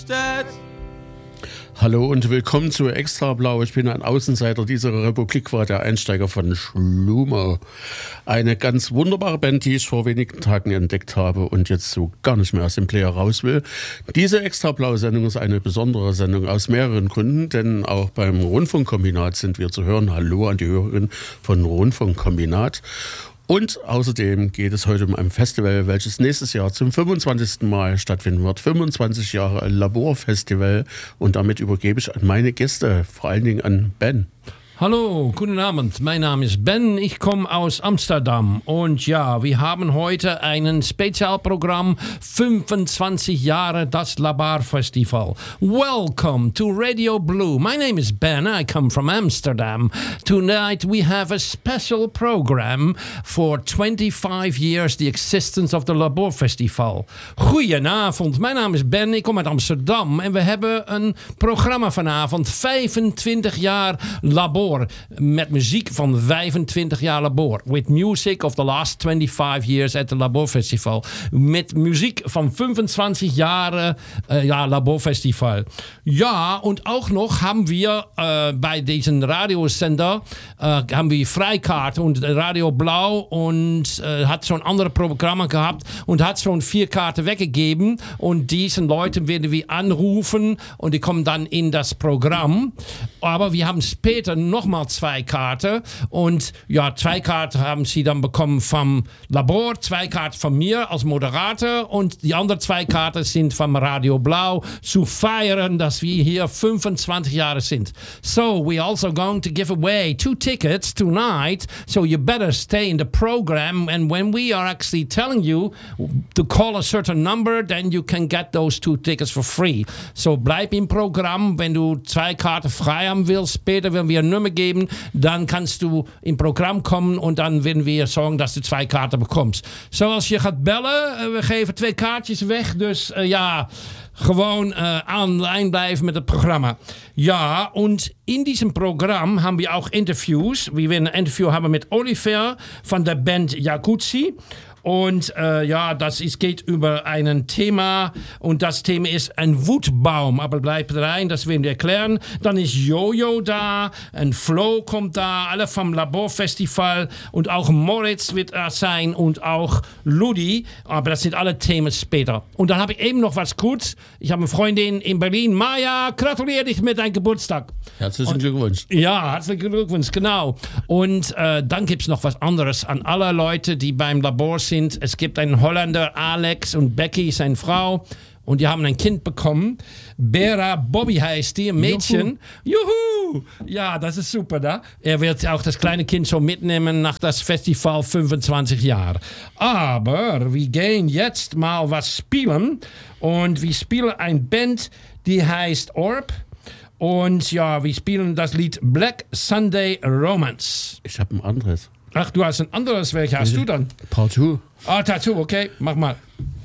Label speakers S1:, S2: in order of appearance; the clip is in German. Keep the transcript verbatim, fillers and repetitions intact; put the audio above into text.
S1: Hallo und willkommen zu Extra Blau. Ich bin ein Außenseiter dieser Republik, war der Einsteiger von Schlumo. Eine ganz wunderbare Band, die ich vor wenigen Tagen entdeckt habe und jetzt so gar nicht mehr aus dem Player raus will. Diese Extra Blau-Sendung ist eine besondere Sendung aus mehreren Gründen, denn auch beim Rundfunkkombinat sind wir zu hören. Hallo an die Hörerin von Rundfunkkombinat. Und außerdem geht es heute um ein Festival, welches nächstes Jahr zum fünfundzwanzigsten Mal stattfinden wird. fünfundzwanzig Jahre Laborfestival. Und damit übergebe ich an meine Gäste, vor allen Dingen an Ben.
S2: Hallo, guten Abend. Mein Name ist Ben. Ich komme aus Amsterdam. Und ja, wir haben heute ein Spezialprogramm. fünfundzwanzig Jahre das Laborfestival. Welcome to Radio Blue. My name is Ben. I come from Amsterdam. Tonight we have a special program for twenty-five years the existence of the Laborfestival. Goedenavond. Mijn naam is Ben. Ik kom uit Amsterdam. En we hebben een programma vanavond. vijfentwintig jaar Labor. Met muziek van vijfentwintig jaar Labor. With music of the last twenty-five years at the Laborfestival. Met muziek van fünfundzwanzig Jahre uh, ja, Laborfestival. Ja, und auch noch haben wir uh, bei diesem Radiosender uh, haben wir Freikarte und Radio Blau und uh, hat schon andere Programme gehabt und hat schon vier Karten weggegeben und diesen Leuten werden wir anrufen und die kommen dann in das Programm. Aber wir haben später nochmal zwei Karten und ja, zwei Karten haben sie dann bekommen vom Labor, zwei Karten von mir als Moderator und die anderen zwei Karten sind vom Radio Blau zu feiern, dass wir hier fünfundzwanzig Jahre sind. So, we also going to give away two tickets tonight, so you better stay in the program and when we are actually telling you to call a certain number, then you can get those two tickets for free. So, bleib im Programm, wenn du zwei Karten frei haben willst, später werden wir ein Nummer geben, dann kannst du im Programm kommen und dan werden wir zorgen dat je twee kaarten bekomt. Zoals je gaat bellen, we geven twee kaartjes weg, dus uh, ja, gewoon uh, aan de lijn blijven met het programma. Ja, und in diesem Programm haben wir auch Interviews. Wir werden ein Interview haben mit Oliver von der Band Jacuzzi. Und äh, ja, das ist, geht über ein Thema und das Thema ist ein Wutbaum. Aber bleibt rein, das werden wir erklären. Dann ist Jojo da, ein Flo kommt da, alle vom Laborfestival und auch Moritz wird da sein und auch Ludi. Aber das sind alle Themen später. Und dann habe ich eben noch was kurz. Ich habe eine Freundin in Berlin. Maja, gratuliere dich mit deinem Geburtstag.
S1: Herzlichen Glückwunsch.
S2: Ja, herzlichen Glückwunsch, genau. Und äh, dann gibt es noch was anderes an alle Leute, die beim Labor sind. Es gibt einen Holländer, Alex und Becky, seine Frau. Und die haben ein Kind bekommen. Bera Bobby heißt die, ein Mädchen. Juhu! Juhu! Ja, das ist super, da. Er wird auch das kleine Kind so mitnehmen nach das Festival fünfundzwanzig Jahre. Aber wir gehen jetzt mal was spielen. Und wir spielen eine Band, die heißt Orb. Und ja, wir spielen das Lied Black Sunday Romance.
S1: Ich habe ein anderes.
S2: Ach, du hast ein anderes. Welches hast du dann?
S1: Part zwei.
S2: Ah, Tattoo, okay. Mach mal.